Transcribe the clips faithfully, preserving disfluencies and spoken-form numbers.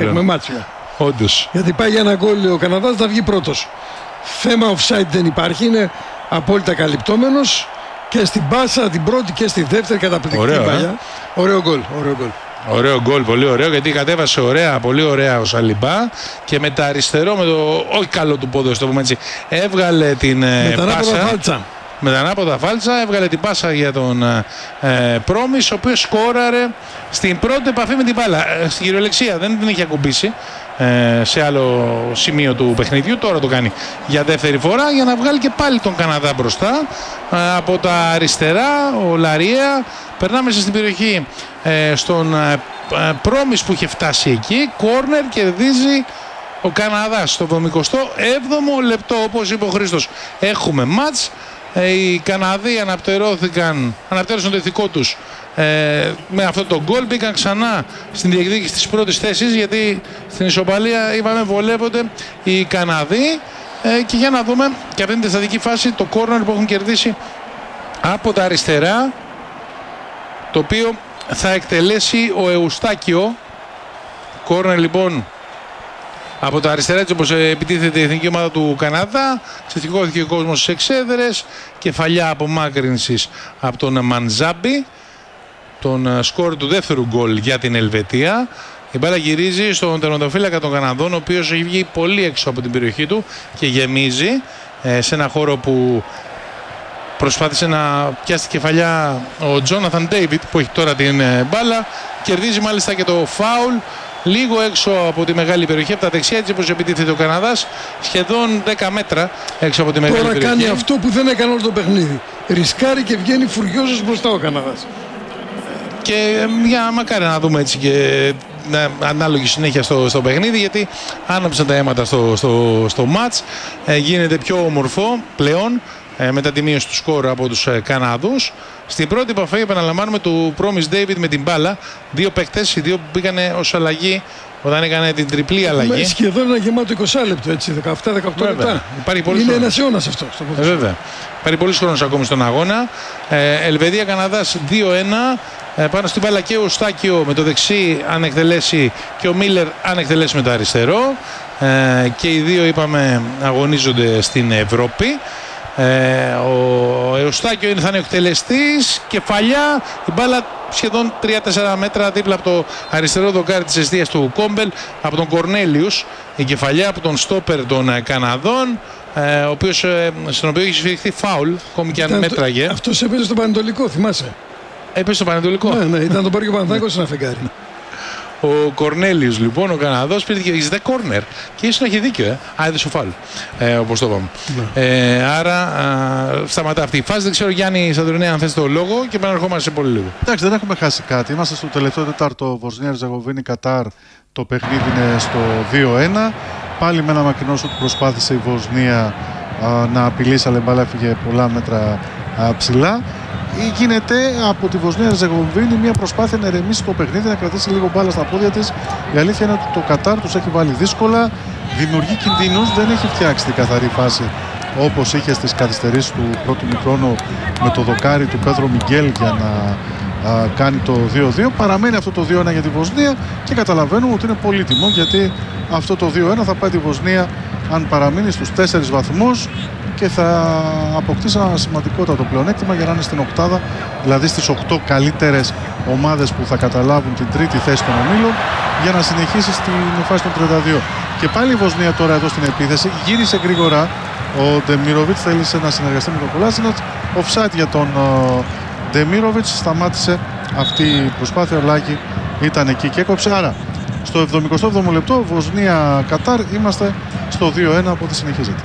έχουμε μάτσια. Όντως. Γιατί πάει για ένα γκολ ο Καναδάς, θα βγει πρώτος. Θέμα offside δεν υπάρχει, είναι απόλυτα καλυπτόμενος και στην πάσα την πρώτη και στη δεύτερη καταπληκτική παλιά. Ε? Ωραίο γκολ, ωραίο γκολ. Ωραίο γκολ, πολύ ωραίο, γιατί κατέβασε ωραία, πολύ ωραία ο Σαλιμπά και με τα αριστερό, με το όχι καλό του πόδο, το πούμε έτσι, έβγαλε την με πάσα. Φάλτσα. Με τα ανάποδα φάλτσα, έβγαλε την πάσα για τον ε, Πρόμις, ο οποίος σκόραρε στην πρώτη επαφή με την μπάλα. Ε, στην κυριολεξία δεν την είχε ακουμπήσει ε, σε άλλο σημείο του παιχνιδιού. Τώρα το κάνει για δεύτερη φορά για να βγάλει και πάλι τον Καναδά μπροστά. Ε, από τα αριστερά, ο Λαρία, περνάμε στην περιοχή ε, στον ε, Πρόμις που είχε φτάσει εκεί. Κόρνερ, κερδίζει ο Καναδάς στο εβδομηκοστό έβδομο λεπτό, όπως είπε ο Χρήστος. Έχουμε μάτς. Οι Καναδοί αναπτερώθηκαν, αναπτέρωσαν το ηθικό τους ε, με αυτό το γκολ, μπήκαν ξανά στην διεκδίκηση της πρώτης θέσης, γιατί στην ισοπαλία είπαμε βολεύονται οι Καναδοί ε, και για να δούμε και αυτή την στατική φάση το κόρνερ που έχουν κερδίσει από τα αριστερά, το οποίο θα εκτελέσει ο Εουστάκιο. Κόρνερ λοιπόν από τα αριστερά, έτσι όπως επιτίθεται η εθνική ομάδα του Καναδά. Ξεθηκώθηκε ο κόσμος στις εξέδρες. Κεφαλιά απομάκρυνσης από τον Μανζάμπι, τον σκόρ του δεύτερου γκολ για την Ελβετία. Η μπάλα γυρίζει στον τερματοφύλακα των Καναδών, ο οποίος έχει βγει πολύ έξω από την περιοχή του και γεμίζει ε, σε ένα χώρο που προσπάθησε να πιάσει τη κεφαλιά ο Τζόναθαν Ντέιβιτ, που έχει τώρα την ε, μπάλα. Κερδίζει μάλιστα και το φάουλ λίγο έξω από τη μεγάλη περιοχή, από τα δεξιά, έτσι όπως επιτίθεται ο Καναδάς, σχεδόν δέκα μέτρα έξω από τη μεγάλη Τώρα περιοχή. Τώρα κάνει αυτό που δεν έκανε όλο το παιχνίδι. Ρισκάρει και βγαίνει φουριόζος μπροστά ο Καναδάς. Και μια μακάρι να δούμε έτσι και ναι, ανάλογη συνέχεια στο, στο παιχνίδι, γιατί άναψαν τα αίματα στο, στο, στο μάτς. Ε, γίνεται πιο όμορφο πλέον ε, μετά τη μείωση του σκορ από τους ε, Καναδούς. Στην πρώτη επαφή, επαναλαμβάνουμε, του Promise David με την μπάλα. Δύο παίκτες, οι δύο που πήγανε ως αλλαγή όταν έκανε την τριπλή αλλαγή. Έχουμε σχεδόν ένα γεμάτο είκοσι λεπτό, έτσι, δεκαεπτά δεκαοκτώ λεπτά. Είναι ένας αιώνας αυτό. Στο ε, βέβαια. Υπάρχει πολλής χρόνος ακόμη στον αγώνα. Ε, Ελβετία-Καναδάς δύο ένα. Ε, πάνω στην μπάλα και ο Στάκιο με το δεξί αν εκτελέσει και ο Μίλλερ αν εκτελέσει με το αριστερό. Ε, και οι δύο, είπαμε, αγωνίζονται στην Ευρώπη. Ε, ο Εουστάκιο θα είναι ο εκτελεστής, κεφαλιά, η μπάλα σχεδόν τρία τέσσερα μέτρα δίπλα από το αριστερό δοκάρι της εστίας του Κόμπελ, από τον Κορνέλιους, η κεφαλιά από τον στόπερ των Καναδών, ε, ο οποίος, ε, στον οποίο έχει σφυριχθεί φάουλ, ακόμη και αν ήταν μέτραγε. Αυτός έπαιζε στο Πανετολικό, θυμάσαι? Έπαιζε στο Πανετολικό. Ναι, ναι, ήταν το πάρει και ο Παναθηναϊκός ένα φεγγάρι. Ο Κορνέλιους λοιπόν, ο Καναδός, πήρε και ζητά κόρνερ και ίσως να έχει δίκιο, ε. Α, έδωσε φάουλ, ε, όπως το είπαμε. Ναι. Ε, άρα α, σταματά αυτή η φάση. Δεν ξέρω, Γιάννη Σαντουρινέα, αν θες το λόγο, και επαναρχόμαστε σε πολύ λίγο. Εντάξει, δεν έχουμε χάσει κάτι. Είμαστε στο τελευταίο τέταρτο, Βοσνία Ερζεγοβίνη Κατάρ. Το παιχνίδι είναι στο δύο ένα. Πάλι με ένα μακρινό σου προσπάθησε η Βοσνία α, να απειλήσει, αλλά η μπάλα έφυγε πολλά μέτρα α, ψηλά. Γίνεται από τη Βοσνία Ερζεγοβίνη μια προσπάθεια να ερεμήσει το παιχνίδι, να κρατήσει λίγο μπάλα στα πόδια της. Η αλήθεια είναι ότι το Κατάρ τους έχει βάλει δύσκολα, δημιουργεί κινδύνους, δεν έχει φτιάξει την καθαρή φάση όπως είχε στις καθυστερήσεις του πρώτου μικρόνου με το δοκάρι του Πέδρο Μιγγέλ για να α, κάνει το δύο δύο. Παραμένει αυτό το δύο ένα για τη Βοσνία και καταλαβαίνουμε ότι είναι πολύτιμο, γιατί αυτό το δύο ένα θα πάει τη Βοσνία, αν παραμείνει, στους τέσσερις βαθμούς και θα αποκτήσει ένα σημαντικότατο πλεονέκτημα για να είναι στην οκτάδα, δηλαδή στις οκτώ καλύτερες ομάδες που θα καταλάβουν την τρίτη θέση των ομίλων, για να συνεχίσει στην φάση των τριάντα δύο. Και πάλι η Βοσνία τώρα εδώ στην επίθεση γύρισε γρήγορα. Ο Ντεμίροβιτς θέλησε να συνεργαστεί με τον Κολάσινατς. Offside για τον Ντεμίροβιτς, σταμάτησε αυτή η προσπάθεια. Ο Λάκη ήταν εκεί και έκοψε. Άρα στο εβδομηκοστό έβδομο λεπτό Βοσνία-Κατάρ, είμαστε στο δύο ένα, από ό,τι συνεχίζεται.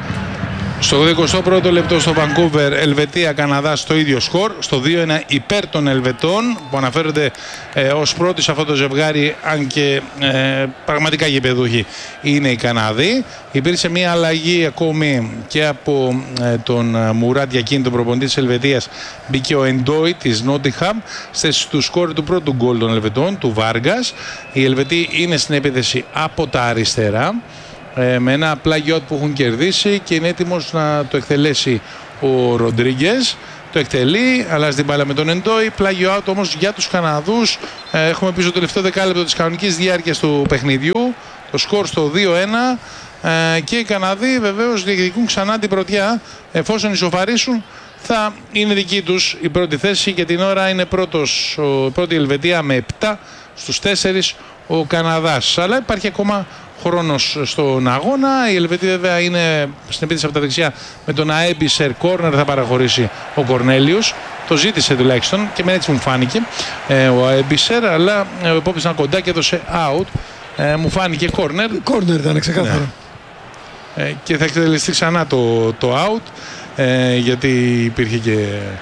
Στο εικοστό πρώτο λεπτό στο Vancouver, Ελβετία-Καναδά στο ίδιο σκορ, στο δύο ένα υπέρ των Ελβετών, που αναφέρονται ε, ως πρώτοι σε αυτό το ζευγάρι, αν και ε, πραγματικά γηπεδούχοι είναι οι Καναδοί. Υπήρξε μια αλλαγή ακόμη και από ε, τον Μουράτ Γιακίνη, τον προπονητή της Ελβετίας. Μπήκε ο Εντόι της Νότιχαμ στη του σκορ του πρώτου γκολ των Ελβετών, του Βάργας. Οι Ελβετοί είναι στην επίθεση από τα αριστερά, με ένα πλάγιο που έχουν κερδίσει, και είναι έτοιμος να το εκτελέσει ο Ροντρίγκες. το εκτελεί, αλλάζει την μπάλα με τον Εντόι. Πλάγιο out όμως για τους Καναδούς. Ε, έχουμε πει στο τελευταίο δεκάλεπτο της κανονικής διάρκειας του παιχνιδιού. Το σκορ στο δύο ένα. Ε, και οι Καναδοί βεβαίως διεκδικούν ξανά την πρωτιά. Εφόσον ισοφαρίσουν, θα είναι δική τους η πρώτη θέση. Και την ώρα είναι πρώτος, ο, πρώτη η Ελβετία με επτά στους τέσσερα ο Καναδάς. Αλλά υπάρχει ακόμα χρόνος στον αγώνα. Η Ελβετία βέβαια είναι στην επίθεση από τα δεξιά με τον Αέμπισερ. Κόρνερ θα παραχωρήσει ο Κορνέλιος. Το ζήτησε τουλάχιστον και με έτσι μου φάνηκε ε, ο Αέμπισερ. Αλλά ο επόπτης ήταν κοντά και έδωσε out. Ε, μου φάνηκε κόρνερ. Κόρνερ ήταν ξεκάθαρο. Ναι. Ε, και θα εκτελεστεί ξανά το, το out. Ε, γιατί υπήρχε και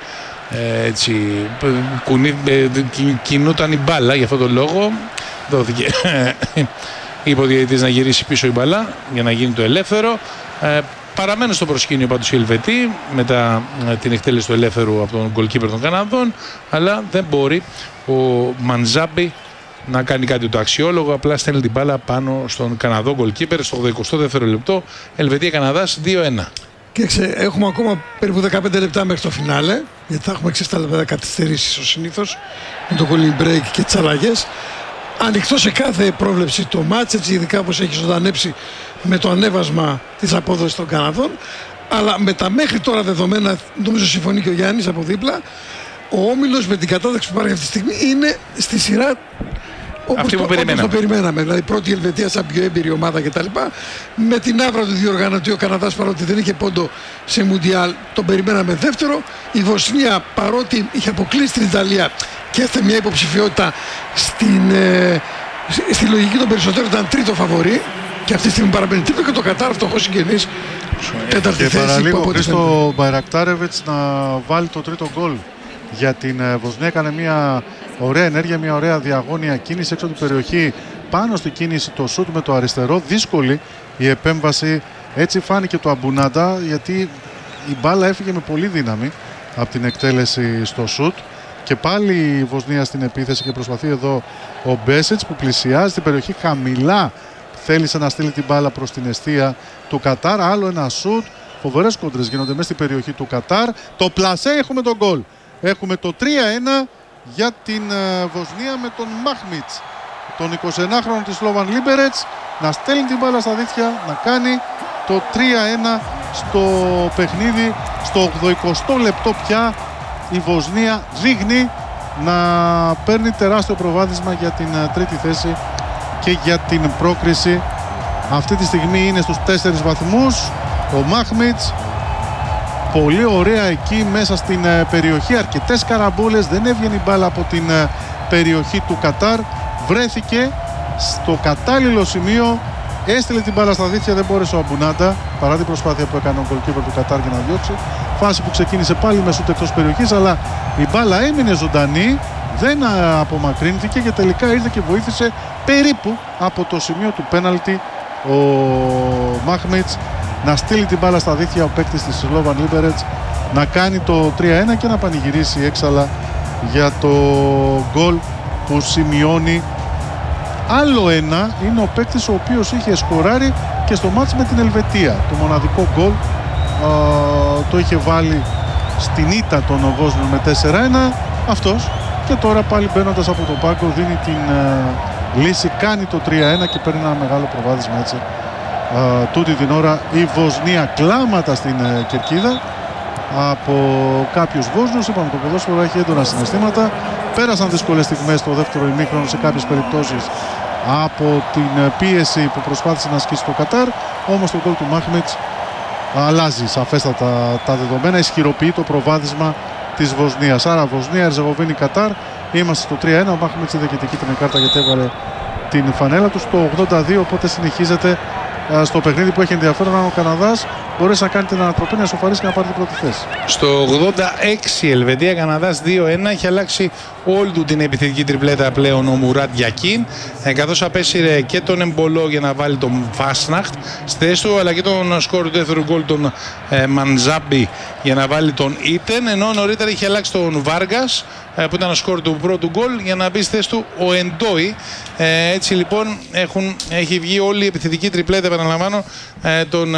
ε, έτσι κουνή, ε, κινούταν η μπάλα για αυτόν τον λόγο. Δόθηκε είπε ο διαιτητής να γυρίσει πίσω η μπάλα για να γίνει το ελεύθερο. Ε, παραμένουν στο προσκήνιο πάντως οι Ελβετοί μετά ε, την εκτέλεση του ελεύθερου από τον γκολκίπερ των Καναδών, αλλά δεν μπορεί ο Μανζάμπι να κάνει κάτι το αξιόλογο, απλά στέλνει την μπάλα πάνω στον Καναδό γκολκίπερ στο ογδοηκοστό δεύτερο λεπτό. Ελβετία-Καναδάς δύο ένα. Και ξέ, έχουμε ακόμα περίπου δεκαπέντε λεπτά μέχρι το φινάλε, γιατί θα έχουμε έξι επτά λεπτά καθυστερήσεις ως συνήθως με το cooling break και τις αλλαγές. Ανοιχτό σε κάθε πρόβλεψη το μάτς, έτσι ειδικά όπως έχει ζωντανέψει με το ανέβασμα της απόδοσης των Καναδών. Αλλά με τα μέχρι τώρα δεδομένα, νομίζω συμφωνεί και ο Γιάννης από δίπλα, ο Όμιλος με την κατάταξη που υπάρχει αυτή τη στιγμή είναι στη σειρά όπως το, όπως το περιμέναμε. Δηλαδή πρώτη η Ελβετία σαν πιο έμπειρη ομάδα κτλ. Με την άβρα του διοργανωτή ο Καναδάς, παρότι δεν είχε πόντο σε Μουντιάλ, τον περιμέναμε δεύτερο. Η Βοσνία, παρότι είχε αποκλείσει την Ιταλία και έστε μια υποψηφιότητα στην, ε, στη λογική των περισσότερων, ήταν τρίτο φαβορί και αυτή τη στιγμή παραμένει τρίτο, και το Κατάρ φτωχό συγγενής τέταρτη και θέση. Και παραλίγο ο Χρήστο Μπαϊρακτάρεβιτς να βάλει το τρίτο γκολ για την Βοσνία. Έκανε μια ωραία ενέργεια, μια ωραία διαγώνια κίνηση έξω από την περιοχή, πάνω στη κίνηση το σούτ με το αριστερό, δύσκολη η επέμβαση, έτσι φάνηκε το Αμπουνάντα, γιατί η μπάλα έφυγε με πολύ δύναμη από την εκτέλεση στο σούτ. Και πάλι η Βοσνία στην επίθεση και προσπαθεί εδώ ο Μπέσιτς που πλησιάζει την περιοχή χαμηλά, θέλησε να στείλει την μπάλα προς την εστία του Κατάρ. Άλλο ένα σούτ, φοβερές κόντρες γίνονται μέσα στην περιοχή του Κατάρ. Το πλασέ, έχουμε τον γκολ. Έχουμε το τρία ένα για την Βοσνία με τον Μάχμιτς, τον εικοσιενάχρονο της Σλόβαν Λίμπερετς, να στέλνει την μπάλα στα δίχτυα, να κάνει το τρία ένα στο παιχνίδι. Στο ογδοηκοστό λεπτό πια η Βοσνία δείχνει να παίρνει τεράστιο προβάδισμα για την τρίτη θέση και για την πρόκριση. Αυτή τη στιγμή είναι στους τέσσερις βαθμούς ο Μάχμιτς. Πολύ ωραία εκεί μέσα στην περιοχή, αρκετές καραμπούλες, δεν έβγαινε η μπάλα από την περιοχή του Κατάρ, βρέθηκε στο κατάλληλο σημείο, έστειλε την μπάλα στα δίχτυα, δεν μπόρεσε ο Αμπουνάντα παρά την προσπάθεια που έκανε ο γκολκίπερ του Κατάρ για να διώξει. Φάση που ξεκίνησε πάλι με σούτ εκτός περιοχής, αλλά η μπάλα έμεινε ζωντανή, δεν απομακρύνθηκε και τελικά ήρθε και βοήθησε περίπου από το σημείο του πέναλτι ο Μάχμιτς να στείλει την μπάλα στα δίχτυα ο παίκτης της Σλόβαν Λίμπερετς, να κάνει το τρία ένα και να πανηγυρίσει έξαλα για το γκολ που σημειώνει. Άλλο ένα είναι ο παίκτης ο οποίος είχε σκοράρει και στο μάτς με την Ελβετία. Το μοναδικό γκολ το είχε βάλει στην ήττα των Βόσνιων με τέσσερα ένα αυτός, και τώρα πάλι μπαίνοντας από τον πάγκο δίνει την uh, λύση, κάνει το τρία ένα και παίρνει ένα μεγάλο προβάδισμα έτσι. Uh, τούτη την ώρα η Βοσνία, κλάματα στην uh, κερκίδα από κάποιους Βόσνιους. Είπαμε, το ποδόσφαιρο έχει έντονα συναισθήματα. Πέρασαν δύσκολες στιγμές στο δεύτερο ημίχρονο σε κάποιες περιπτώσεις από την uh, πίεση που προσπάθησε να ασκήσει το Κατάρ, όμως το γκολ του Μάχμιτς αλλάζει σαφέστατα τα δεδομένα, ισχυροποιεί το προβάδισμα της Βοσνίας. Άρα Βοσνία, Ερζεγοβίνη, Κατάρ, είμαστε στο τρία ένα. Ο Μάχμιτς είδε και την κίτρινη κάρτα γιατί έβαλε την φανέλα του στο ογδόντα δύο, οπότε συνεχίζεται στο παιχνίδι που έχει ενδιαφέρον αν ο Καναδάς μπορέσει να κάνει την ανατροπή, να ισοφαρίσει και να πάρει την πρώτη θέση. Στο ογδόντα έξι Ελβετία Καναδάς δύο ένα, έχει αλλάξει όλη του την επιθετική τριπλέτα πλέον ο Μουράτ Γιακίν, ε, καθώς απέσυρε και τον Εμπολό για να βάλει τον Φάσναχτ στη θέση του, αλλά και τον σκόρ του δεύτερου γκολ τον ε, Μανζάμπι για να βάλει τον Ίτεν, ενώ νωρίτερα είχε αλλάξει τον Βάργας, που ήταν ο σκορ του πρώτου γκολ, για να μπει στη θέση του ο Εντόι. Ε, έτσι λοιπόν έχουν, έχει βγει όλη η επιθετική τριπλέτα, επαναλαμβάνω, ε, των ε,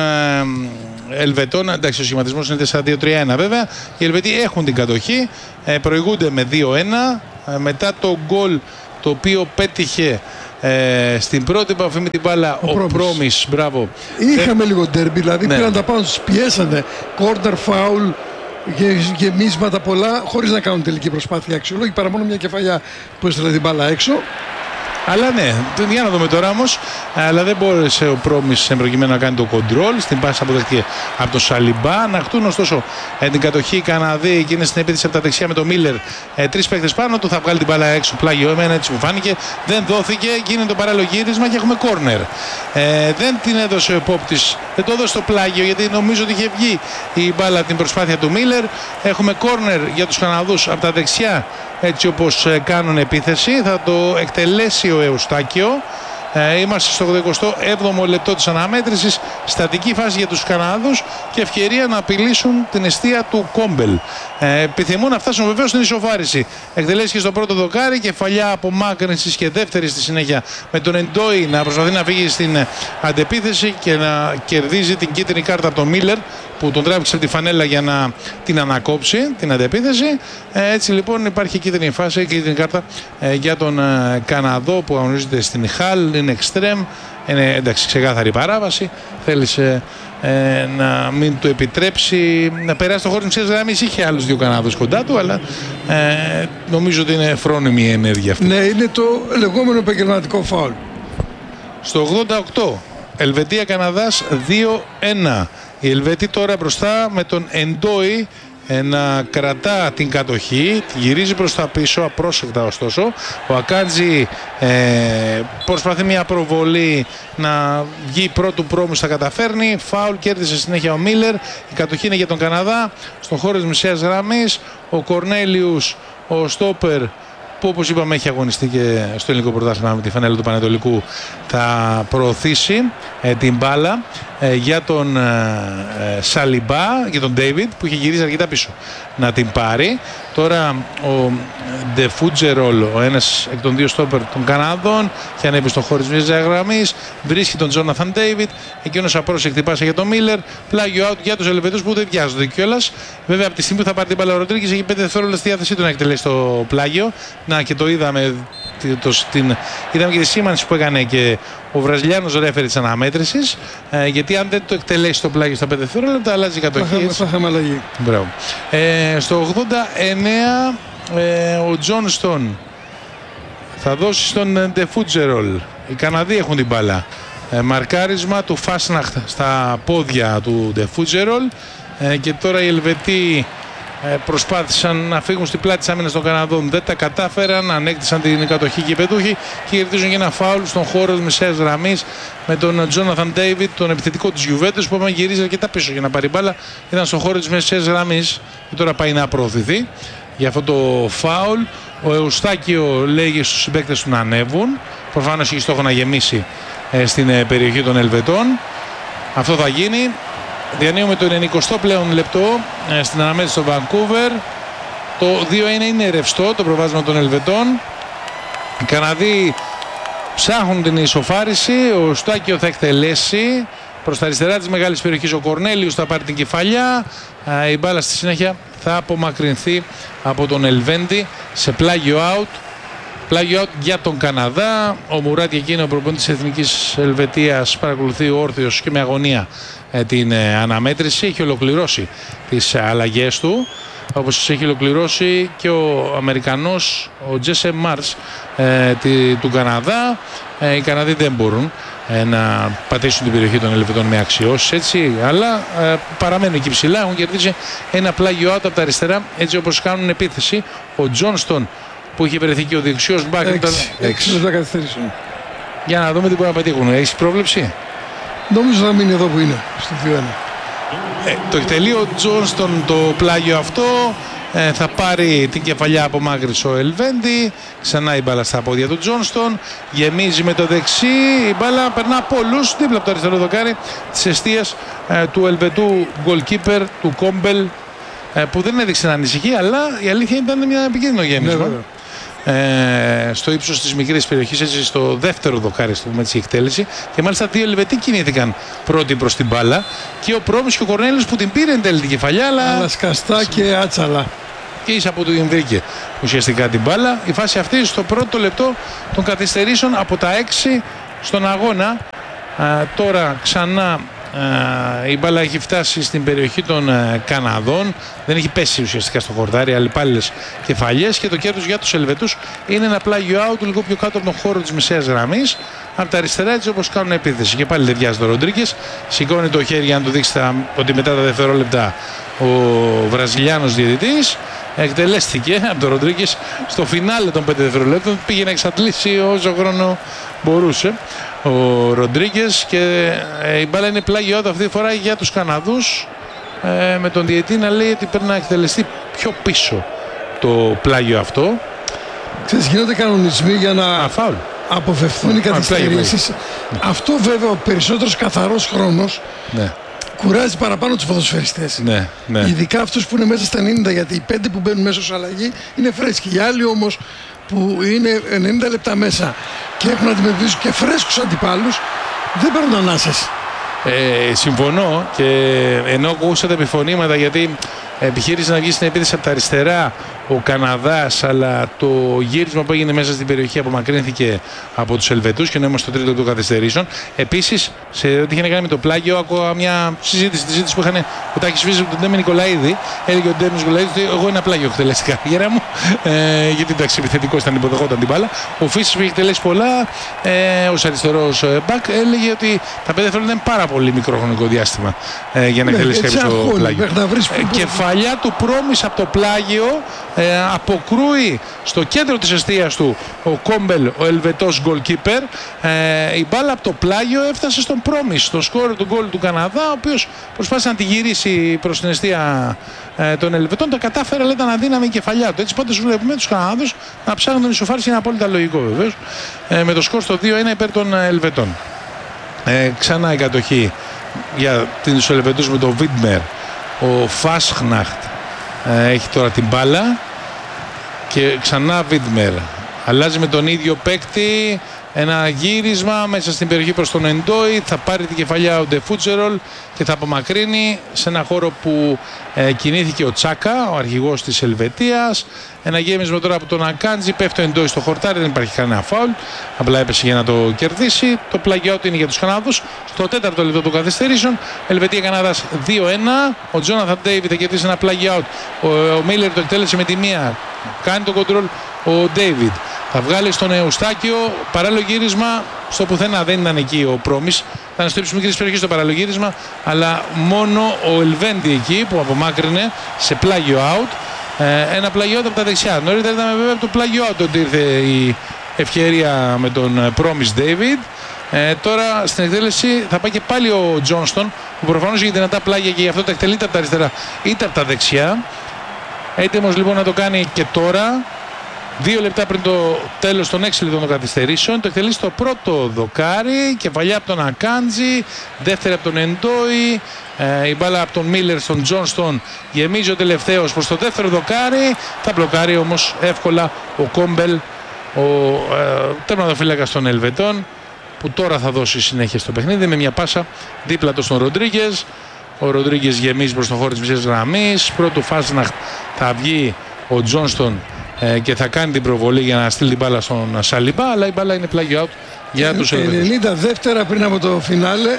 Ελβετών. Εντάξει, ο σχηματισμός είναι τέσσερα δύο τρία ένα βέβαια. Οι Ελβετοί έχουν την κατοχή, ε, προηγούνται με δύο ένα ε, μετά το γκολ το οποίο πέτυχε ε, στην πρώτη επαφή με την μπάλα ο, ο Πρόμις. Μπράβο. Είχαμε ε, λίγο ντέρμπι, δηλαδή ναι. πήραν τα πάνω, τους πιέσανε, κόρνερ, φάουλ, γεμίσματα πολλά, χωρίς να κάνουν τελική προσπάθεια αξιολόγη, παρά μόνο μια κεφαλιά που έστειλε την μπάλα έξω. Αλλά ναι, για να δούμε τώρα όμως. Αλλά δεν μπόρεσε ο Πρόμις προκειμένου να κάνει το κοντρόλ. Στην πάση αποδεχτεί από τον Σαλιμπά. Να χτούν ωστόσο ε, την κατοχή οι Καναδοί και είναι στην επίθεση από τα δεξιά με τον Μίλλερ. Ε, Τρεις παίκτες πάνω του. Θα βγάλει την μπάλα έξω. Πλάγιο, εμένα έτσι μου φάνηκε. Δεν δόθηκε. Γίνεται το παράλληλο γύρισμα και έχουμε κόρνερ. Ε, δεν την έδωσε ο επόπτης. Δεν το έδωσε στο Πλάγιο γιατί νομίζω ότι είχε βγει η μπάλα την προσπάθεια του Μίλλερ. Έχουμε κόρνερ για τους Καναδούς από τα δεξιά. Έτσι όπως κάνουν επίθεση, θα το εκτελέσει ο Εουστάκιο. Ε, είμαστε στο ογδοηκοστό έβδομο λεπτό της αναμέτρησης, στατική φάση για τους Καναδούς και ευκαιρία να απειλήσουν την εστία του Κόμπελ. Ε, επιθυμούν να φτάσουν βεβαίως στην ισοφάριση. Εκτελέστηκε στο πρώτο δοκάρι, κεφαλιά απομάκρυνσης και δεύτερη στη συνέχεια με τον Εντόι να προσπαθεί να φύγει στην αντεπίθεση και να κερδίζει την κίτρινη κάρτα από τον Μίλλερ που τον τράβηξε από τη φανέλα για να την ανακόψει την αντεπίθεση. Ε, έτσι λοιπόν υπάρχει κίτρινη φάση, κίτρινη κάρτα ε, για τον ε, Καναδό που αγωνίζεται στην Χαλ, είναι εξτρέμ, είναι εντάξει ξεκάθαρη παράβαση, θέλησε ε, να μην του επιτρέψει να περάσει το χώρο της μισής γραμμής. Είχε άλλους δύο Καναδούς κοντά του, αλλά ε, νομίζω ότι είναι φρόνιμη η ενέργεια αυτή. Ναι, είναι το λεγόμενο επαγγελματικό φάουλ. Στο ογδόντα οκτώ Ελβετία-Καναδάς δύο ένα. Η Ελβετή τώρα μπροστά με τον Εντόι να κρατά την κατοχή, γυρίζει προς τα πίσω απρόσεκτα ωστόσο. Ο Ακάντζη ε, προσπαθεί μια προβολή να βγει πρώτου Πρόμους, θα καταφέρνει. Φάουλ, κέρδισε συνέχεια ο Μίλλερ. Η κατοχή είναι για τον Καναδά στον χώρο της μεσαίας γραμμής. Ο Κορνέλιους, ο Στόπερ, που όπως είπαμε έχει αγωνιστεί και στο ελληνικό πρωτάθλημα με τη φανέλα του Πανετολικού, θα προωθήσει ε, την μπάλα ε, για τον ε, Σαλιμπά, για τον Ντέιβιντ που είχε γυρίσει αρκετά πίσω να την πάρει. Τώρα ο Ντε Φούτζερολ, ο ένας εκ των δύο στόπερ των Καναδών, και ανέβει στο χώρο της μεσαίας γραμμής, βρίσκει τον Τζόναθαν Ντέιβιντ, εκείνος απρόσεκτη πάσα για τον Μίλλερ, πλάγιο out για τους Ελβετούς που δεν βιάζονται κιόλας. Βέβαια από τη στιγμή που θα πάρει την μπάλα ο Ροντρίγκης έχει πέντε δευτερόλεπτα στη διάθεσή του να εκτελέσει το πλάγιο. Να και το είδαμε, το, την, είδαμε και τη σήμανση που έκανε και ο Βραζιλιάνος ρέφερη της αναμέτρησης, ε, γιατί αν δεν το εκτελέσει το πλάγιο στα πέντε δευτερόλεπτα αλλάζει η κατοχή. Θα είχαμε αλλαγή. Μπράβο. Ε, στο ογδόντα εννέα ε, ο Τζόνστον θα δώσει στον Ντε Φούτζερολ. Οι Καναδοί έχουν την μπάλα. Ε, μαρκάρισμα του Φάσναχτ στα πόδια του Ντε Φούτζερολ ε, και τώρα οι Ελβετοί ε, προσπάθησαν να φύγουν στην πλάτη της άμυνας των Καναδών, δεν τα κατάφεραν, ανέκτησαν την κατοχή και οι πετούχοι και κερδίζουν και ένα φάουλ στον χώρο της μεσαίας γραμμής με τον Τζόναθαν Ντέιβιντ, τον επιθετικό της Γιουβέντους, που γυρίζει αρκετά πίσω για να πάρει μπάλα. Ήταν στον χώρο της μεσαίας γραμμής και τώρα πάει να προωθηθεί για αυτό το φάουλ. Ο Εουστάκιο λέγει στους συμπαίκτες του να ανέβουν, προφανώς έχει στόχο να γεμίσει ε, στην ε, περιοχή των Ελβετών. Αυτό θα γίνει. Διανύουμε το ενενηκοστό πλέον λεπτό ε, στην αναμέτρηση στο Βανκούβερ. Το δύο ένα είναι ρευστό το προβάδισμα των Ελβετών. Οι Καναδοί ψάχνουν την ισοφάριση. Ο Στάκιο θα εκτελέσει προς τα αριστερά της μεγάλης περιοχής. Ο Κορνέλιους θα πάρει την κεφαλιά. Ε, η μπάλα στη συνέχεια θα απομακρυνθεί από τον Ελβέντη σε πλάγιο out. Πλάγιο out για τον Καναδά. Ο Μουράτη, εκείνο ο προπονητής της Εθνικής Ελβετίας, παρακολουθεί όρθιος και με αγωνία ε, την ε, αναμέτρηση. Έχει ολοκληρώσει τις αλλαγές του, όπως έχει ολοκληρώσει και ο Αμερικανός, ο Τζέσσε Μάρς ε, τη, του Καναδά. Ε, οι Καναδοί δεν μπορούν ε, να πατήσουν την περιοχή των Ελβετών με αξιώσεις, έτσι, αλλά ε, παραμένουν εκεί ψηλά. Έχουν κερδίσει ένα πλάγιο out από τα αριστερά, έτσι όπως κάνουν επίθεση. Ο Τζόνστον, που είχε βρεθεί και ο δεξιός μπακ. Για να δούμε τι μπορεί να πετύχουν. Έχεις πρόβλεψη? Νομίζω θα μείνει εδώ που είναι, στο δύο ένα. Ε, το εκτελεί ο Τζόνστον το πλάγιο αυτό. Ε, θα πάρει την κεφαλιά από μάκρυς ο Ελβέντη. Ξανά η μπάλα στα πόδια του Τζόνστον. Γεμίζει με το δεξί. Η μπάλα περνά πολλούς δίπλα από το αριστερό δοκάρι της εστίας ε, του Ελβετού goalkeeper, του Κόμπελ. ε, που δεν έδειξε να ανησυχεί, αλλά η αλήθεια ήταν μια επικίνδυνο γέμισμα. Ναι, Ε, στο ύψος της μικρής περιοχής, έτσι στο δεύτερο δοκάρι, στο πούμε έτσι, η εκτέλεση, και μάλιστα δύο Ελβετοί κινήθηκαν πρώτοι προς την μπάλα και ο Πρόμης και ο Κορνέλιος που την πήρε εν τέλει την κεφαλιά, αλλά, αλλά σκαστά και άτσαλα και ίσα από του την βρήκε ουσιαστικά την μπάλα. Η φάση αυτή στο πρώτο λεπτό των καθυστερήσεων από τα έξι στον αγώνα. ε, τώρα ξανά Uh, η μπάλα έχει φτάσει στην περιοχή των uh, Καναδών, δεν έχει πέσει ουσιαστικά στο χορτάρι, αλληπάλληλες κεφαλιές, και το κέρδος για τους Ελβετούς είναι ένα πλάγιο out λίγο πιο κάτω από τον χώρο της μεσαίας γραμμής, από τα αριστερά, έτσι όπως κάνουν επίθεση. Και πάλι δεν βιάζει το Ροντρίγκες, σηκώνει το χέρι για να του δείξει τα, ότι μετά τα δευτερόλεπτα ο Βραζιλιάνος διαιτητής εκτελέστηκε από τον Ροντρίγκες στο φινάλε των πέντε δευτερολέπτων, πήγε να εξαντλήσει όσο χρόνο μπορούσε ο Ροντρίγκες, και ε, η μπάλα είναι πλάγιο out αυτή τη φορά για τους Καναδούς, ε, με τον διαιτητή να λέει ότι πρέπει να εκτελεστεί πιο πίσω το πλάγιο αυτό. Ξέρεις, γίνονται κανονισμοί για να Α, φάουλ. αποφευθούν οι καθυστερήσεις. Ναι. Αυτό βέβαια ο περισσότερος καθαρός χρόνος, ναι, κουράζει παραπάνω τους ποδοσφαιριστές. Ναι, ναι. Ειδικά αυτούς που είναι μέσα στα ενενήντα, γιατί οι πέντε που μπαίνουν μέσα ως αλλαγή είναι φρέσκοι. Οι άλλοι όμως που είναι ενενήντα λεπτά μέσα και έχουν να αντιμετωπίσουν και φρέσκους αντιπάλους, δεν παίρνουν ανάσες. Ε, συμφωνώ, και ενώ ακούσατε επιφωνήματα γιατί επιχείρησε να βγει στην επίθεση από τα αριστερά ο Καναδάς, αλλά το γύρισμα που έγινε μέσα στην περιοχή απομακρύνθηκε από τους Ελβετούς και ενώ είμαστε στο τρίτο των καθυστερήσεων. Επίσης, σε ό,τι είχε να κάνει με το πλάγιο, ακούω μια συζήτηση, τη συζήτηση που είχαν ο Τάκης Φύσης με τον Ντέμι Νικολαίδη. Έλεγε ο Ντέμι Νικολαίδη ότι εγώ ένα πλάγιο εκτελέσει στην καριέρα μου, ε, γιατί εντάξει, επιθετικός ήταν, υποδεχόταν την μπάλα. Ο Φύσης που είχε εκτελέσει πολλά, ε, ως αριστερός μπακ, έλεγε ότι τα πέντε δευτερόλεπτα είναι πάρα πολύ μικρό χρονικό διάστημα ε, για να ναι, εκτελέσει κάποιο το πλάγιο. Ε, κεφαλιά του Πρόμης από το πλάγιο, ε, αποκρούει στο κέντρο της εστίας του ο Κόμπελ, ο Ελβετός goalkeeper. Ε, η μπάλα από το πλάγιο έφτασε στον Πρόμης, στο σκόρ του γκολ του Καναδά, ο οποίος προσπάθησε να τη γυρίσει προς την εστία ε, των Ελβετών. Τα κατάφερε, αλλά ήταν αδύναμη η κεφαλιά του. Έτσι πάντως βλέπουμε τους Καναδούς να ψάχνουν τον ισοφάριση, είναι απόλυτα λογικό βεβαίως, ε, με το σκορ στο δύο ένα υπέρ των Ελβετών. Ε, ξανά η κατοχή για τους Ελβετούς με τον Βίντμερ. Ο Φάσχναχτ ε, έχει τώρα την μπάλα και ξανά Βίντμερ. Αλλάζει με τον ίδιο παίκτη. Ένα γύρισμα μέσα στην περιοχή προς τον Εντόι. Θα πάρει την κεφαλιά ο Ντεφούτσερολ και θα απομακρύνει σε ένα χώρο που ε, κινήθηκε ο Τσάκα, ο αρχηγός της Ελβετίας. Ένα γέμισμα τώρα από τον Ακάντζη. Πέφτει ο Εντόι στο χορτάρι, δεν υπάρχει κανένα φάουλ. Απλά έπεσε για να το κερδίσει. Το πλάγιο out είναι για τους Καναδούς. Στο τέταρτο λεπτό των καθυστερήσεων, Ελβετία-Καναδάς δύο ένα. Ο Τζόναθαν Ντέιβιντ θα κερδίσει ένα πλάγιο out. Ο, ο Μίλλερ το εκτέλεσε με τη μία. Κάνει το κοντρόλ ο Ντέιβιντ. Θα βγάλει στον Εουστάκιο, παράλληλο γύρισμα στο πουθενά, δεν ήταν εκεί ο Πρόμης. Ήταν στο ύψος μικρής περιοχής το παράλληλο γύρισμα, αλλά μόνο ο Ελβέντι εκεί που απομάκρυνε σε πλάγιο out. Ε, ένα πλάγιο out από τα δεξιά. Νωρίτερα ήταν βέβαια από το πλάγιο out ότι ήρθε η ευκαιρία με τον Πρόμης Ντέιβιντ. Ε, τώρα στην εκτέλεση θα πάει και πάλι ο Τζόνστον, που προφανώς έχει δυνατά πλάγια και γι' αυτό τα εκτελείται από τα αριστερά είτε από τα δεξιά. Έτοιμος λοιπόν να το κάνει και τώρα. Δύο λεπτά πριν το τέλος των έξι λεπτών των καθυστερήσεων, το εκτελεί στο πρώτο δοκάρι, κεφαλιά από τον Ακάντζη, δεύτερη από τον Εντόι, ε, η μπάλα από τον Μίλλερ στον Τζόνστον, γεμίζει ο τελευταίος προς το δεύτερο δοκάρι, θα μπλοκάρει όμως εύκολα ο Κόμπελ, ο ε, τερματοφύλακας των Ελβετών, που τώρα θα δώσει συνέχεια στο παιχνίδι με μια πάσα δίπλα του στον Ροντρίγκες. Ο Ροντρίγκες γεμίζει προς τον χώρο της μισής γραμμής, πρώτο Φάσναχτ θα βγει ο Τζόνστον και θα κάνει την προβολή για να στείλει την μπάλα στον Σαλιμπά, αλλά η μπάλα είναι πλάγιο out για τους Ελβετούς. ενενήντα δεύτερα πριν από το φινάλε,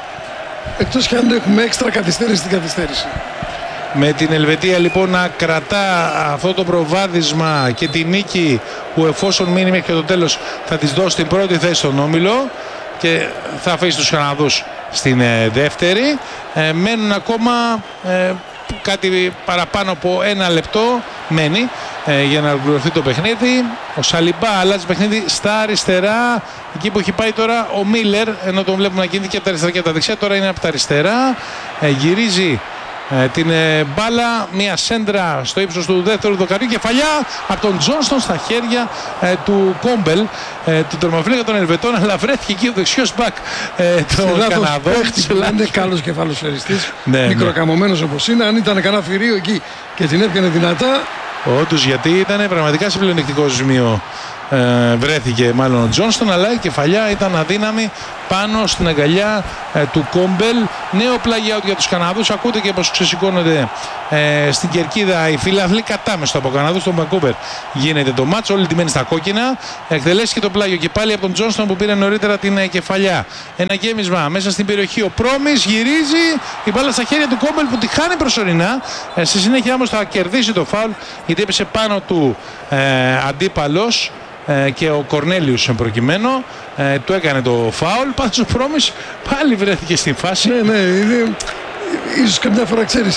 εκτός και αν έχουμε έξτρα καθυστέρηση στην καθυστέρηση. Με την Ελβετία λοιπόν να κρατά αυτό το προβάδισμα και τη νίκη που εφόσον μείνει μέχρι και το τέλος θα της δώσει την πρώτη θέση στον όμιλο και θα αφήσει τους Καναδούς στην ε, δεύτερη. Ε, μένουν ακόμα ε, κάτι παραπάνω από ένα λεπτό μένει ε, για να ολοκληρωθεί το παιχνίδι. Ο Σαλιμπά αλλάζει παιχνίδι στα αριστερά, εκεί που έχει πάει τώρα ο Μίλλερ, ενώ τον βλέπουμε να κινείται και από τα αριστερά και από τα δεξιά, τώρα είναι από τα αριστερά. Ε, γυρίζει ε, την ε, μπάλα, μια σέντρα στο ύψος του δεύτερου δοκαριού, κεφαλιά από τον Τζόνστον στα χέρια ε, του Κόμπελ, ε, του τερματοφύλακα των Ελβετών, αλλά βρέθηκε εκεί ο δεξιός μπακ ε, των Καναδών. Είναι καλός κεφαλοσφαιριστής, ναι, μικροκαμωμένος όπως είναι. Αν ήταν κανένα φυρίο εκεί και την έπιανε δυνατά. Όντως, γιατί ήταν πραγματικά σε πλεονεκτικό σημείο. Ε, βρέθηκε μάλλον ο Τζόνστον, αλλά η κεφαλιά ήταν αδύναμη πάνω στην αγκαλιά ε, του Κόμπελ. Νέο play out για τους Καναδούς. Ακούτε και πως ξεσηκώνονται ε, στην κερκίδα οι φιλαθλοί κατάμεστο από Καναδούς στον Βανκούβερ. Γίνεται το μάτσο, όλοι τιμένοι στα κόκκινα. Εκτελέσει και το πλάγιο και πάλι από τον Τζόνστον που πήρε νωρίτερα την ε, κεφαλιά. Ένα γέμισμα μέσα στην περιοχή. Ο Πρόμης γυρίζει η μπάλα στα χέρια του Κόμπελ που τη χάνει προσωρινά. Ε, στη συνέχεια όμως θα κερδίσει το φάουλ γιατί έπεσε πάνω του ε, αντίπαλος. Ε, και ο Κορνέλιους προκειμένου ε, του έκανε το φάουλ. Πάντως ο Πρόμης πάλι βρέθηκε στην φάση. Ναι, ναι, είναι, ίσως καμιά φορά ξέρεις,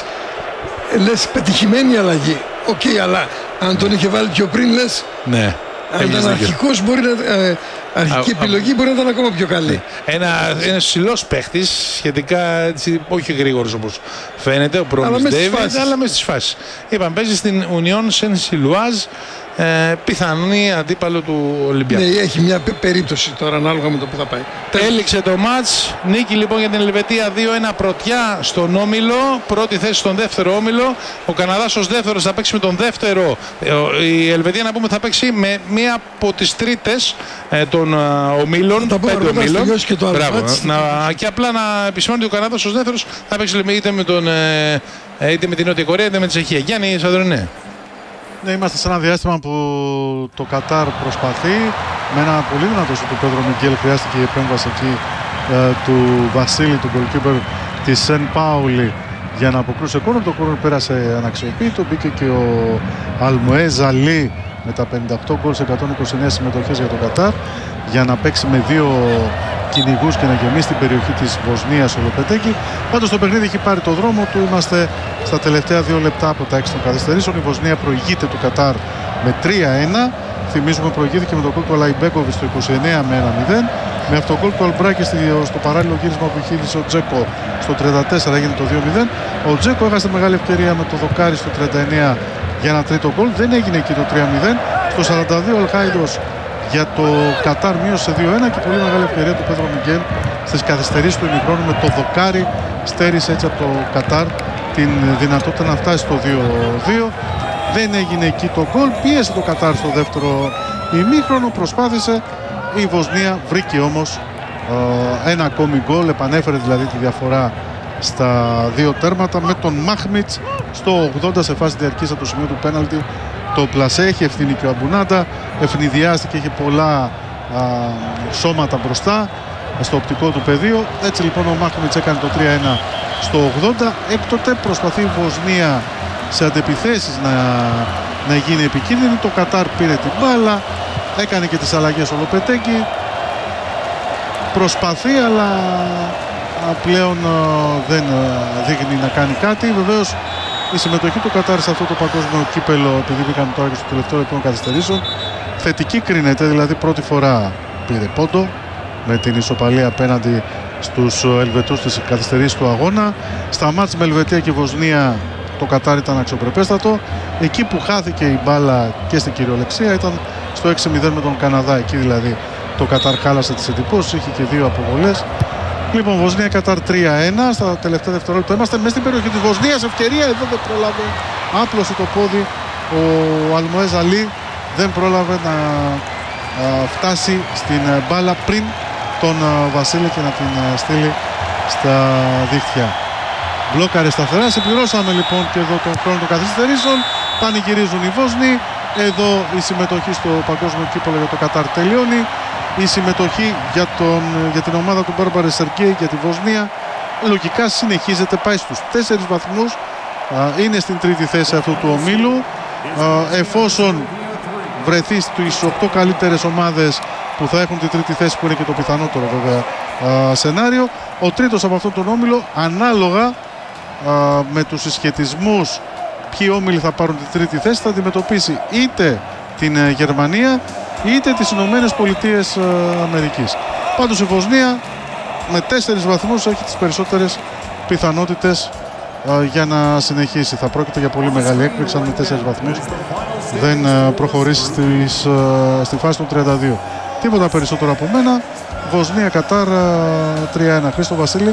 λες πετυχημένη αλλαγή. Οκ, okay, αλλά αν τον είχε βάλει πιο πριν λες, ναι, αν ήταν αρχικός μπορεί να, ε, αρχική α, επιλογή α, μπορεί να ήταν ακόμα πιο καλή. Ένα, ένας ψηλός παίχτης, σχετικά έτσι, όχι γρήγορος όπως φαίνεται, ο Πρόμης Ντέιβιντ, αλλά μέσα στις φάσεις. Είπαμε, παίζει στην Union Saint-Gilloise. Ε, πιθανή αντίπαλο του Ολυμπιακού. Ναι, έχει μια περίπτωση τώρα ανάλογα με το που θα πάει. Έληξε το μάτς. Νίκη λοιπόν για την Ελβετία δύο ένα, πρωτιά στον όμιλο. Πρώτη θέση στον δεύτερο όμιλο. Ο Καναδάς ως δεύτερος θα παίξει με τον δεύτερο. Η Ελβετία να πούμε θα παίξει με μία από τις τρίτες ε, των uh, ομίλων. Θα πέντε ομίλων. Και, το Μπράβο, να, και απλά να επισημάνω ότι ο Καναδάς ως δεύτερος θα παίξει είτε με, τον, ε, είτε με την Νότια Κορέα είτε με τη Τσεχία. Γιάννη Σαδρονέ. Ναι, είμαστε σε ένα διάστημα που το Κατάρ προσπαθεί με ένα πολύ δυνατό σου του Πέδρο Μιγγέλ. Χρειάστηκε η επέμβαση εκεί ε, του Βασίλη, του goalkeeper της Σεν Πάουλη, για να αποκρούσει κόρνερ. Το κόρνερ πέρασε αναξιοποιητό. Μπήκε και ο Αλμουέζ Αλί με τα πενήντα οκτώ γκολ σε εκατόν είκοσι εννέα συμμετοχές για το Κατάρ, για να παίξει με δύο κυνηγούς και να γεμίσει την περιοχή της Βοσνίας ο Λοπετέκη. Πάντως το παιχνίδι έχει πάρει το δρόμο του. Είμαστε στα τελευταία δύο λεπτά από τα έξι των καθυστερήσεων. Η Βοσνία προηγείται του Κατάρ με τρία ένα. Θυμίζουμε προηγήθηκε με το γκολ του Αλαϊμπέκοβιτ στο είκοσι εννέα με ένα μηδέν. Με αυτό το γκολ του Αλμπράκη στο παράλληλο γύρισμα που χείρισε ο Τζέκο στο τριάντα τέσσερα έγινε το δύο μηδέν. Ο Τζέκο έχασε μεγάλη ευκαιρία με το δοκάρι στο τριάντα εννέα για ένα τρίτο γκολ. Δεν έγινε εκεί το τρία μηδέν. Στο σαράντα δύο ο Αλχάιντος για το Κατάρ μείωσε δύο ένα και πολύ μεγάλη ευκαιρία του Πέδρο Μιγγέλ στις καθυστερήσεις του ημιχρόνου με το δοκάρι. Στέρισε έτσι από το Κατάρ την δυνατότητα να φτάσει στο δύο δύο. Δεν έγινε εκεί το γκολ. Πίεσε το Κατάρ στο δεύτερο ημίχρονο. Προσπάθησε. Η Βοσνία βρήκε όμως ε, ένα ακόμη γκολ. Επανέφερε δηλαδή τη διαφορά στα δύο τέρματα με τον Μάχμιτς στο ογδόντα σε φάση διαρκής από το σημείο του πέναλτι. Το πλασέ, έχει ευθύνη και ο Αμπουνάντα, ευνηδιάστηκε, είχε πολλά α, σώματα μπροστά στο οπτικό του πεδίο. Έτσι λοιπόν ο Μάχμιτς έκανε το τρία ένα στο ογδόντα. Έκτοτε προσπαθεί η Βοσνία σε αντεπιθέσεις να, να γίνει επικίνδυνη. Το Κατάρ πήρε την μπάλα, έκανε και τις αλλαγές ο Λοπετέκη. Προσπαθεί αλλά α, πλέον α, δεν α, δείχνει να κάνει κάτι. Βεβαίως η συμμετοχή του Κατάρ σε αυτό το παγκόσμιο κύπελο, επειδή μπήκαμε τώρα και στο τελευταίο λεπτό καθυστερήσεων, θετική κρίνεται, δηλαδή πρώτη φορά πήρε πόντο με την ισοπαλία απέναντι στους Ελβετούς στις καθυστερήσεις του αγώνα. Στα μάτς με Ελβετία και Βοσνία το Κατάρ ήταν αξιοπρεπέστατο. Εκεί που χάθηκε η μπάλα και στην κυριολεξία ήταν στο έξι μηδέν με τον Καναδά. Εκεί δηλαδή το Κατάρ χάλασε τις εντυπώσεις, είχε και δύο αποβολές. Λοιπόν, Βοσνία Κατάρ τρία ένα στα τελευταία δευτερόλεπτα. Είμαστε μέσα στην περιοχή της Βοσνίας. Ευκαιρία, εδώ δεν πρόλαβε. Άπλωσε το πόδι ο Αλμουέζ Αλί. Δεν πρόλαβε να α, φτάσει στην μπάλα πριν τον α, Βασίλη και να την α, στείλει στα δίχτυα. Μπλόκαρε σταθερά. Συμπληρώσαμε λοιπόν και εδώ τον χρόνο των καθυστερήσεων. Πανηγυρίζουν οι Βόσνοι. Εδώ η συμμετοχή στο παγκόσμιο κύπελλο για το Κατάρ τελειώνει. Η συμμετοχή για, τον, για την ομάδα του Μπάρμπαρε Σεργκέη για τη Βοσνία λογικά συνεχίζεται, πάει στους τέσσερις βαθμούς, α, είναι στην τρίτη θέση αυτού του ομίλου. Α, εφόσον βρεθεί στις οκτώ καλύτερες ομάδες που θα έχουν την τρίτη θέση, που είναι και το πιθανότερο βέβαια α, σενάριο, ο τρίτος από αυτόν τον όμιλο, ανάλογα α, με τους συσχετισμούς ποιοι όμιλοι θα πάρουν την τρίτη θέση, θα αντιμετωπίσει είτε την ε, Γερμανία είτε τις Ηνωμένες Πολιτείες Αμερικής. Πάντως η Βοσνία με τέσσερις βαθμούς έχει τις περισσότερες πιθανότητες για να συνεχίσει. Θα πρόκειται για πολύ μεγάλη έκπληξη αν με τέσσερις βαθμούς δεν προχωρήσει στις, στη φάση των τριάντα δύο. Τίποτα περισσότερο από μένα. Βοσνία Κατάρ τρία ένα. Χρήστο Βασίλη.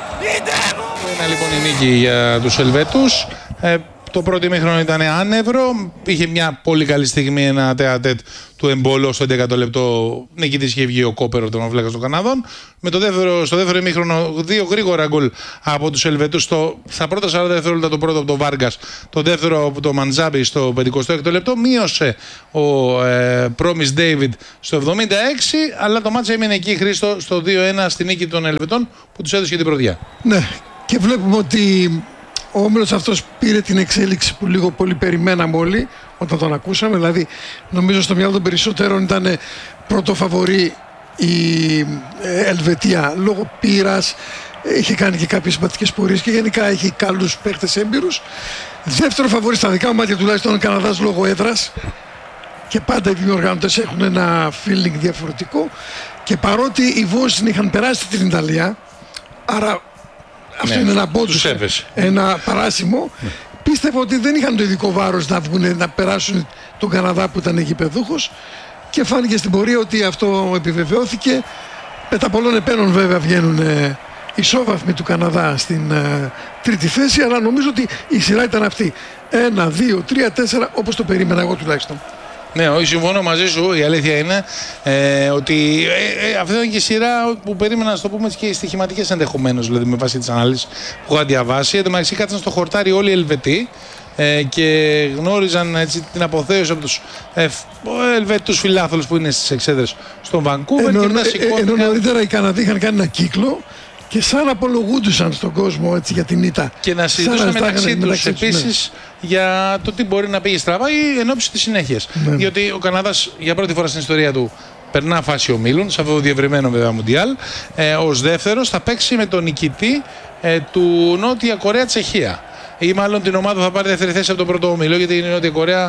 Ένα λοιπόν η νίκη για τους Ελβετούς. Ε, το πρώτο ημίχρονο ήταν άνευρο. Είχε μια πολύ καλή στιγμή ένα τεατέτ του Εμπόλο στο έντεκατο λεπτό. Νικητής είχε βγει ο Κόπερο, τον φλέγας των Καναδών. Με το δεύτερο, στο δεύτερο ημίχρονο δύο γρήγορα γκολ από τους Ελβετούς. Στο, στα πρώτα σαράντα δευτερόλεπτα το πρώτο από τον Βάργας, το δεύτερο από τον Μαντζάμπι στο πενηκοστό έκτο λεπτό. Μείωσε ο ε, Πρόμις Ντέιβιντ στο εβδομήντα έξι, αλλά το μάτς έμεινε εκεί, Χρήστο, στο δύο ένα στη νίκη των Ελβετών που τους έδωσε την προδιά. Ναι, και βλέπουμε ότι ο όμιλος αυτός πήρε την εξέλιξη που λίγο πολύ περιμέναμε όλοι όταν τον ακούσαμε. Δηλαδή, νομίζω στο μυαλό των περισσότερων ήταν πρώτο φαβορί η Ελβετία λόγω πείρας. Είχε κάνει και κάποιες συμπατικές πορείες και γενικά έχει καλούς παίκτες έμπειρους. Δεύτερο φαβορί στα δικά μου μάτια τουλάχιστον ο Καναδάς λόγω έδρας. Και πάντα οι διοργανωτές έχουν ένα feeling διαφορετικό. Και παρότι οι Βόσνοι είχαν περάσει την Ιταλία, άρα αυτό ναι, είναι ένα μπόντους, ένα παράσημο. Ναι. Πίστευα ότι δεν είχαν το ειδικό βάρος να βγουν, να περάσουν τον Καναδά που ήταν γηπεδούχος και φάνηκε στην πορεία ότι αυτό επιβεβαιώθηκε. Με τα πολλών επένων βέβαια βγαίνουν ε, ισόβαθμοι του Καναδά στην ε, τρίτη θέση, αλλά νομίζω ότι η σειρά ήταν αυτή. Ένα, δύο, τρία, τέσσερα, όπως το περίμενα εγώ τουλάχιστον. Ναι, όχι, συμφωνώ μαζί σου. Η αλήθεια είναι ε, ότι ε, ε, αυτή ήταν και η σειρά που περίμενα να το πούμε και οι στοιχηματικές ενδεχομένως, δηλαδή με βάση τις αναλύσεις που είχα διαβάσει. Εν τω μεταξύ κάτσαν στο χορτάρι όλοι οι Ελβετοί ε, και γνώριζαν έτσι, την αποθέωση από τους ε, Ελβετούς φιλάθλους που είναι στις εξέδρες στον Βανκούβερ. Ενώ, και μετά σηκώθηκαν... ενώ νωρίτερα οι Καναδοί είχαν κάνει ένα κύκλο και σαν απολογούντουσαν στον κόσμο έτσι, για την ήττα. Και να συζητούσαν μεταξύ τους επίσης ναι. για το τι μπορεί να πήγε στραβά ή εν ώψη της συνέχειας. Ναι. Διότι ο Καναδάς για πρώτη φορά στην ιστορία του περνά φάση ομίλων, σε αυτό το διευρυμένο βέβαια Μουντιάλ. Ε, ως δεύτερος θα παίξει με τον νικητή ε, του Νότια Κορέα Τσεχία. Ή μάλλον την ομάδα που θα πάρει δεύτερη θέση από τον πρώτο ομίλο, γιατί η Νότια Κορέα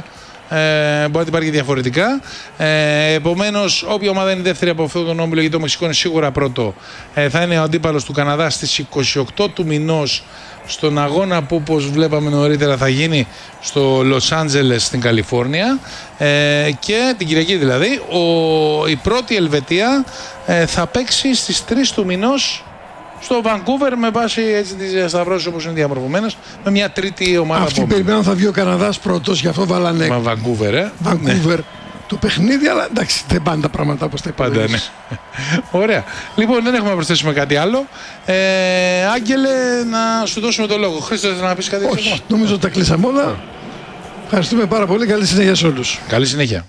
Ε, μπορεί να την πάρει και διαφορετικά. Ε, Επομένως, όποια ομάδα είναι δεύτερη από αυτόν τον όμιλο, γιατί το Μεξικό είναι σίγουρα πρώτο, ε, θα είναι ο αντίπαλος του Καναδά στις είκοσι οκτώ του μηνός στον αγώνα που, όπως βλέπαμε νωρίτερα, θα γίνει στο Λος Άντζελες στην Καλιφόρνια. Ε, και την Κυριακή δηλαδή, ο, η πρώτη Ελβετία ε, θα παίξει στις τρεις του μηνός στο Βανκούβερ με βάση έτσι τις σταυρώσεις όπως είναι διαμορφωμένες, με μια τρίτη ομάδα. Αυτοί περιμένουν θα βγει ο Καναδάς πρώτος, γι' αυτό βάλανε. Μα Βανκούβερ, ε. Βανκούβερ. Ναι. Το παιχνίδι, αλλά εντάξει, δεν πάνε τα πράγματα όπως τα είπαμε. Πάντα, ναι. Ωραία. Λοιπόν, δεν έχουμε να προσθέσουμε κάτι άλλο. Ε, Άγγελε, να σου δώσουμε το λόγο. Χρήστο, θες να πεις κάτι? Όχι, αυτό? Νομίζω ότι τα κλείσαμε όλα. Ευχαριστούμε πάρα πολύ. Καλή συνέχεια σε όλους. Καλή συνέχεια.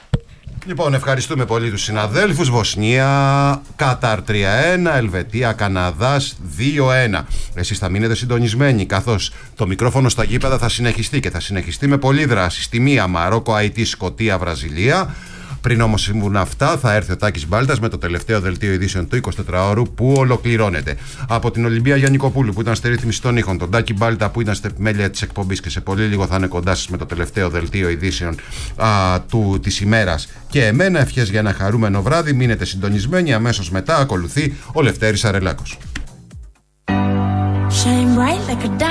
Λοιπόν, ευχαριστούμε πολύ τους συναδέλφους. Βοσνία, Κατάρ τρία ένα, Ελβετία, Καναδάς δύο ένα. Εσείς θα μείνετε συντονισμένοι, καθώς το μικρόφωνο στα γήπεδα θα συνεχιστεί και θα συνεχιστεί με πολλή δράση. Στη μία Μαρόκο, Αϊτή, Σκωτία, Βραζιλία. Πριν όμως συμβούν αυτά, θα έρθει ο Τάκης Μπάλτας με το τελευταίο δελτίο ειδήσεων του εικοσιτετράωρου που ολοκληρώνεται. Από την Ολυμπία Γιαννικοπούλου που ήταν στη ρύθμιση των ήχων, τον Τάκη Μπάλτα που ήταν στην επιμέλεια της εκπομπής και σε πολύ λίγο θα είναι κοντά σας με το τελευταίο δελτίο ειδήσεων α, του, της ημέρας, και εμένα ευχές για ένα χαρούμενο βράδυ. Μείνετε συντονισμένοι, αμέσως μετά ακολουθεί ο Λευτέρης Αρελάκος. Shine bright like a